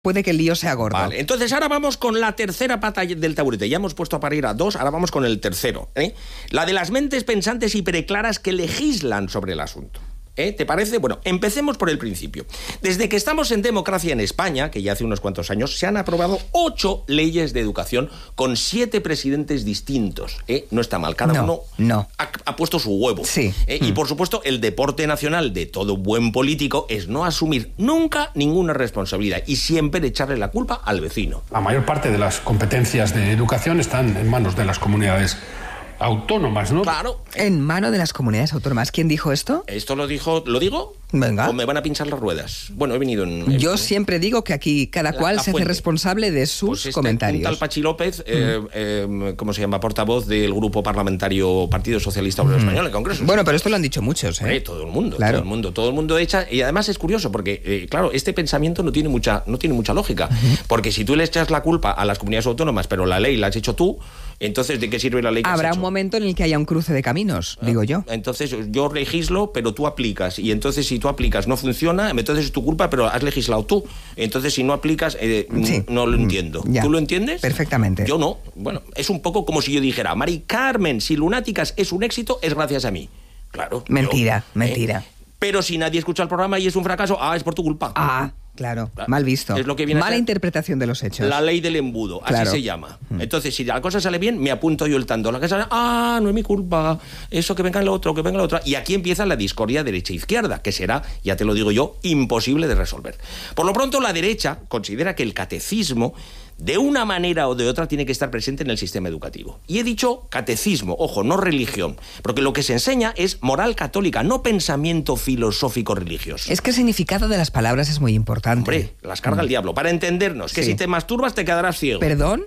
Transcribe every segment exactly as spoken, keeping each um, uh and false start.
puede que el lío sea gordo. Vale, entonces ahora vamos con la tercera pata del taburete. Ya hemos puesto a parir a dos, ahora vamos con el tercero, ¿eh? La de las mentes pensantes y preclaras que legislan sobre el asunto. ¿Eh? ¿Te parece? Bueno, empecemos por el principio. Desde que estamos en democracia en España, que ya hace unos cuantos años, se han aprobado ocho leyes de educación con siete presidentes distintos. ¿Eh? No está mal, cada no, uno no. Ha, ha puesto su huevo. Sí. ¿Eh? Mm. Y por supuesto, el deporte nacional de todo buen político es no asumir nunca ninguna responsabilidad y siempre echarle la culpa al vecino. La mayor parte de las competencias de educación están en manos de las comunidades autónomas, ¿no? Claro. En mano de las comunidades autónomas. ¿Quién dijo esto? ¿Esto lo dijo, lo digo? Venga. ¿O me van a pinchar las ruedas? Bueno, he venido en... Yo en, siempre digo que aquí cada la, cual la se fuente. hace responsable de sus pues este, comentarios. Un tal Pachi López, eh, mm. eh, ¿cómo se llama? Portavoz del grupo parlamentario Partido Socialista Obrero mm. Español, en Congreso. Bueno, pero esto lo han dicho muchos, ¿eh? Eh, todo el mundo, claro. todo el mundo, todo el mundo echa... Y además es curioso porque, eh, claro, este pensamiento no tiene mucha, no tiene mucha lógica. Uh-huh. Porque si tú le echas la culpa a las comunidades autónomas, pero la ley la has hecho tú, entonces ¿de qué sirve la ley que Habrá has un hecho? momento en el que haya un cruce de caminos, ah, digo yo. Entonces yo legislo, pero tú aplicas. Y entonces si tú aplicas no funciona, entonces es tu culpa, pero has legislado tú. Entonces si no aplicas, eh, sí. no lo entiendo. Ya. ¿Tú lo entiendes? Perfectamente. Yo no. Bueno, es un poco como si yo dijera, Mari Carmen, si Lunáticas es un éxito, es gracias a mí. Claro. Mentira, yo, mentira. ¿eh? Pero si nadie escucha el programa y es un fracaso, ah, es por tu culpa. Ah, claro, claro. Mal visto. Es lo que viene Mala a ser interpretación de los hechos. La ley del embudo, claro. así se llama. Entonces, si la cosa sale bien, me apunto yo el tanto. La cosa sale, ah, no es mi culpa, eso, que venga el otro, que venga el otro. Y aquí empieza la discordia derecha-izquierda, que será, ya te lo digo yo, imposible de resolver. Por lo pronto, la derecha considera que el catecismo, de una manera o de otra, tiene que estar presente en el sistema educativo. Y he dicho catecismo, ojo, no religión, porque lo que se enseña es moral católica, no pensamiento filosófico religioso. Es que el significado de las palabras es muy importante. Hombre, las carga mm. el diablo. Para entendernos, que sí. si te masturbas te quedarás ciego. ¿Perdón?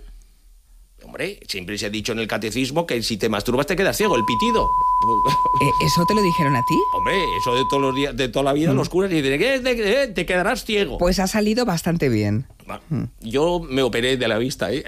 Hombre, siempre se ha dicho en el catecismo que si te masturbas te quedas ciego, el pitido. ¿Eso te lo dijeron a ti? Hombre, eso de todos los días, de toda la vida mm. los curas dicen que te, te quedarás ciego. Pues ha salido bastante bien. Yo me operé de la vista, ¿eh?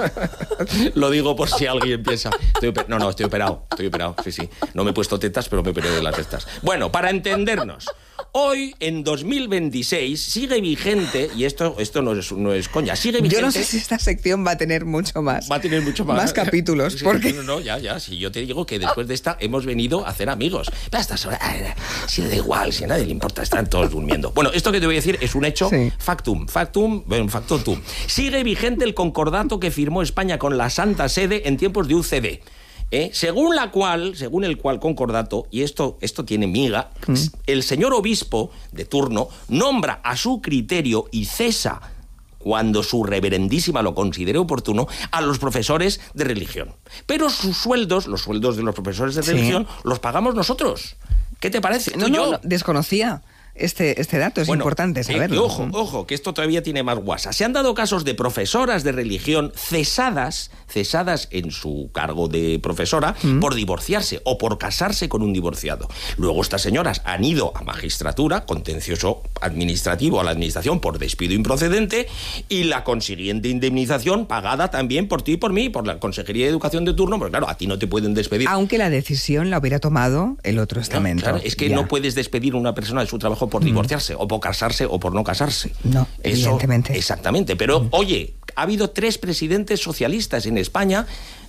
Lo digo por si alguien piensa. Estoy no, no, estoy operado, estoy operado, sí, sí. No me he puesto tetas, pero me operé de las tetas. Bueno, para entendernos, hoy, en dos mil veintiséis, sigue vigente, y esto, esto no, es, no es coña, sigue vigente... Yo no sé si esta sección va a tener mucho más. Va a tener mucho más. Más capítulos, sí, porque... No, no, ya, ya, si yo te digo que después de esta hemos venido a hacer amigos. Pero a estas horas, si da igual, si a nadie le importa, están todos durmiendo. Bueno, esto que te voy a decir es un hecho sí. factum, factum, bueno, factotum. Sigue vigente el concordato que firmó España con la Santa Sede en tiempos de U C D. ¿Eh? Según la cual, según el cual concordato, y esto, esto tiene miga, mm. el señor obispo de turno nombra a su criterio y cesa, cuando su reverendísima lo considere oportuno, a los profesores de religión. Pero sus sueldos, los sueldos de los profesores de sí. religión, los pagamos nosotros. ¿Qué te parece? No, ¿Tú no, yo? no, desconocía. Este, este dato es bueno, importante saberlo. Eh, ojo, ojo, que esto todavía tiene más guasa. Se han dado casos de profesoras de religión cesadas, cesadas en su cargo de profesora, ¿Mm? por divorciarse o por casarse con un divorciado. Luego estas señoras han ido a magistratura, contencioso administrativo a la administración por despido improcedente, y la consiguiente indemnización pagada también por ti y por mí, por la Consejería de Educación de turno, porque claro, a ti no te pueden despedir. Aunque la decisión la hubiera tomado el otro estamento. No, claro, es que ya. no puedes despedir a una persona de su trabajo por divorciarse, mm. o por casarse, o por no casarse. No, Eso, evidentemente. Exactamente, pero mm. oye, ha habido tres presidentes socialistas en España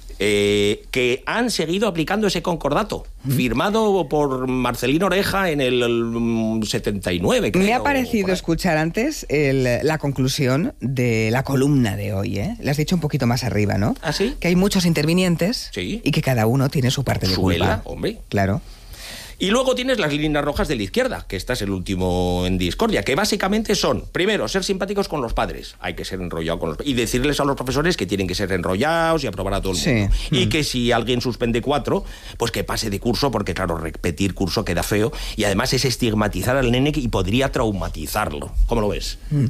eh, que han seguido aplicando ese concordato, mm. firmado por Marcelino Oreja en el, el setenta y nueve, creo. Me ha parecido escuchar antes el, la conclusión de la columna de hoy, ¿eh? Le has dicho un poquito más arriba, ¿no? ¿Ah, sí? Que hay muchos intervinientes sí. y que cada uno tiene su parte de Suela, culpa. hombre. Claro. Y luego tienes las líneas rojas de la izquierda, que este es el último en discordia, que básicamente son, primero, ser simpáticos con los padres. Hay que ser enrollado con los padres. Y decirles a los profesores que tienen que ser enrollados y aprobar a todo el mundo. Sí. Y mm. que si alguien suspende cuatro, pues que pase de curso, porque claro, repetir curso queda feo. Y además es estigmatizar al nene y podría traumatizarlo. ¿Cómo lo ves? Mm.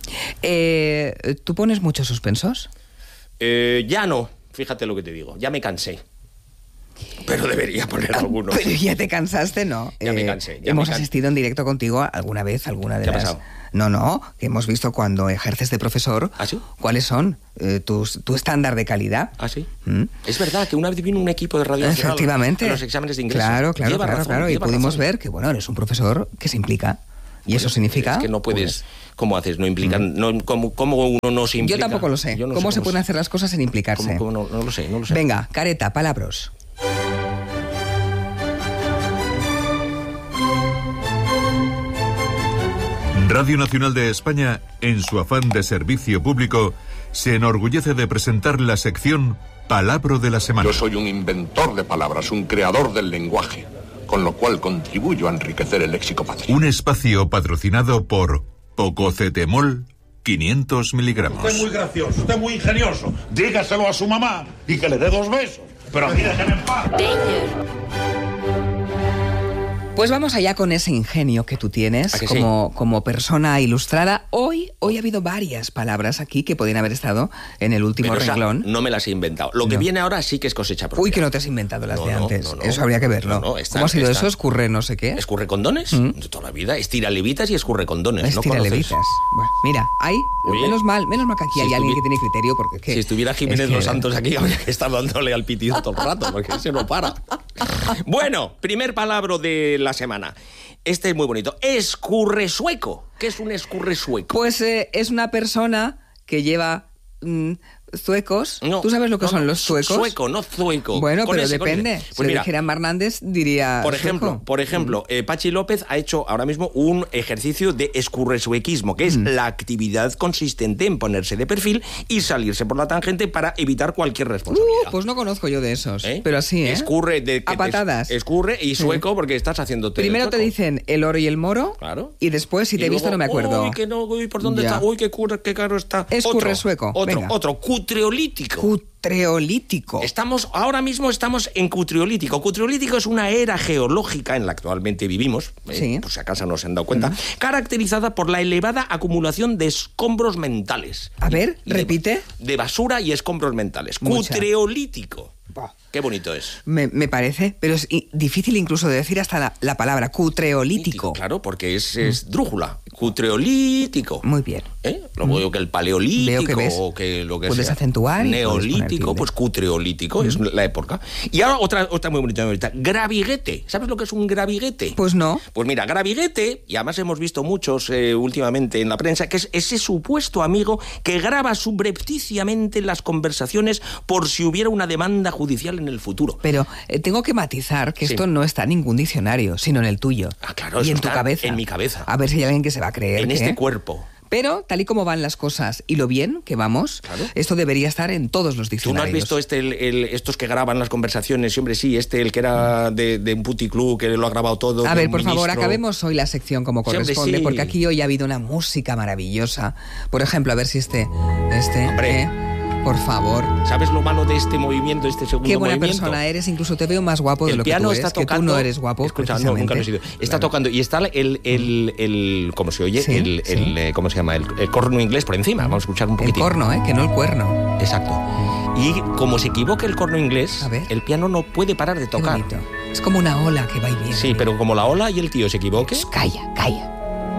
Eh, ¿Tú pones muchos suspensos? Eh, ya no. Fíjate lo que te digo. Ya me cansé. Pero debería poner algunos. Pero ya te cansaste, ¿no? Ya eh, me cansé. Ya hemos me can... asistido en directo contigo alguna vez, alguna de ¿Qué las... ha pasado? No, no, que hemos visto cuando ejerces de profesor. ¿Ah, sí? ¿Cuáles son eh, tus, tu estándar de calidad? ¿Ah, sí? ¿Mm? Es verdad que una vez vino un equipo de Radio Nacional Efectivamente. a los exámenes de ingreso. Claro, claro, lleva claro, razón, claro. Y pudimos razón. ver que, bueno, eres un profesor que se implica. Y eso significa... Es que no puedes... Pues, ¿Cómo haces? ¿No implican? No, ¿cómo, ¿Cómo uno no se implica? Yo tampoco lo sé. No ¿Cómo sé se pueden hacer las cosas sin implicarse? ¿Cómo, cómo no, no lo sé, no lo sé. Venga, careta, palabras. Radio Nacional de España, en su afán de servicio público, se enorgullece de presentar la sección Palabra de la Semana. Yo soy un inventor de palabras, un creador del lenguaje, con lo cual contribuyo a enriquecer el léxico patrio. Un espacio patrocinado por Pococetemol quinientos miligramos. Usted es muy gracioso, usted es muy ingenioso. Dígaselo a su mamá y que le dé dos besos. Pero a mí déjenme en paz. Pues vamos allá con ese ingenio que tú tienes que como, sí? como persona ilustrada. Hoy, hoy ha habido varias palabras aquí que podrían haber estado en el último Pero, o sea, renglón. no me las he inventado. Lo que No. viene ahora sí que es cosecha propia. Uy, que no te has inventado las No, de no, antes. no, no. Eso habría que verlo. No, no, están, ¿Cómo ha sido están. eso? ¿Escurre no sé qué? ¿Escurre condones? Mm. De toda la vida. Estira levitas y escurre condones. ¿No Estira conoces? levitas. Bueno, mira, ahí, Oye, menos mal, menos mal que aquí si hay alguien estuvi- que tiene criterio, porque es que... Si estuviera Jiménez es que- Los Santos aquí, habría que estar dándole al pitido todo el rato, porque ese no para. Bueno, primer palabra de la semana. Este es muy bonito. Escurresueco. ¿Qué es un escurresueco? Pues eh, es una persona que lleva mm, zuecos. No, ¿Tú sabes lo que no, son no, los zuecos? Sueco, no zueco. Bueno, Con pero ese, con depende. ese. Si Pues le mira, dijeran Hernández, diría por ejemplo, sueco. por ejemplo, eh, Pachi López ha hecho ahora mismo un ejercicio de escurresuequismo, que es Mm. la actividad consistente en ponerse de perfil y salirse por la tangente para evitar cualquier responsabilidad. Uh, pues no conozco yo de esos. ¿Eh? Pero así, ¿eh? Escurre de que A patadas. te- escurre y sueco porque estás haciéndote. Primero te sueco. dicen el oro y el moro. Claro. Y después, si te Y he visto, luego, no me acuerdo. Uy, que no, uy, ¿por dónde Ya. está? Uy, qué, cur- qué caro está. Escurresueco, Otro, venga. otro, otro, cutreolítico. Cutreolítico. Estamos, ahora mismo estamos en Cutreolítico. Cutreolítico es una era geológica en la que actualmente vivimos, eh, Sí. por si acaso no se han dado cuenta, caracterizada por la elevada acumulación de escombros mentales. A ver, Y de- repite. De, basura y escombros mentales. Mucha. Cutreolítico. Bah. Qué bonito es. Me, me parece, pero es i- difícil incluso de decir hasta la, la palabra cutreolítico. Claro, porque es, es drújula. Cutreolítico. Muy bien. ¿Eh? Luego veo que el paleolítico Veo que ves. o que lo que Puedes sea. acentuar y puedes poner Neolítico, tilde. pues cutreolítico, es la época. Y ahora otra, otra muy bonita, muy bonita. Graviguete. ¿Sabes lo que es un graviguete? Pues no. Pues mira, graviguete, y además hemos visto muchos eh, últimamente en la prensa, que es ese supuesto amigo que graba subrepticiamente las conversaciones por si hubiera una demanda judicial en el futuro. Pero eh, tengo que matizar que Sí. esto no está en ningún diccionario, sino en el tuyo. Ah, claro, y eso en tu está cabeza. en mi cabeza. A ver si hay alguien que se va a creer. En que- este cuerpo. Pero, tal y como van las cosas y lo bien que vamos, Claro. esto debería estar en todos los ¿Tú no diccionarios. has visto este, el, el- estos que graban las conversaciones? Sí, hombre, sí, este, el que era de, de un puticlub, que lo ha grabado todo. A de ver, un por favor, ministro. acabemos hoy la sección como Sí, hombre, corresponde, sí. porque aquí hoy ha habido una música maravillosa. Por ejemplo, a ver si este... este Hombre. ¿eh? Por favor. ¿Sabes lo malo de este movimiento, este segundo Qué buena movimiento? persona eres, incluso te veo más guapo de El lo que piano tú está eres, tocando. que tú no eres guapo, Escucha, no, nunca lo he sido. precisamente. Está Claro. tocando y está el, el, el ¿cómo se oye? Sí, el, sí. el, eh, ¿cómo se llama? El, el corno inglés por encima. Vamos a escuchar un El poquitín. corno, ¿eh? Que no el cuerno. Exacto. Y como se equivoque el corno inglés, A ver. el piano no puede parar de Qué tocar. bonito. Es como una ola que va y viene. Sí, pero como la ola y el tío se equivoque, Shh, Calla, calla.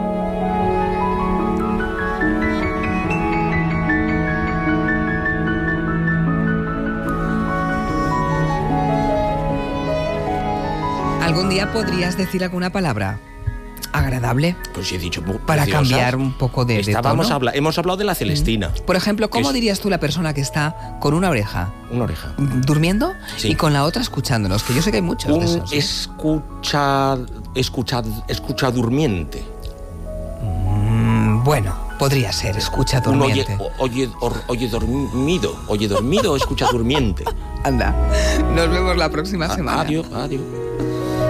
¿Algún día podrías decir alguna palabra agradable? pues sí he dicho Para preciosas. cambiar un poco de, de Estábamos tono? habla- hemos hablado de la Celestina. Por ejemplo, que ¿cómo es- dirías tú la persona que está con una oreja Una oreja. durmiendo Sí. y con la otra escuchándonos? Que yo sé que hay muchos de Un esos. ¿eh? escucha, escucha, escucha durmiente. Mm, bueno, podría ser, escucha Un oye, durmiente. o- oye, or- oye dormido. Oye dormido o escucha durmiente. Anda, nos vemos la próxima A- semana. Adiós, adiós.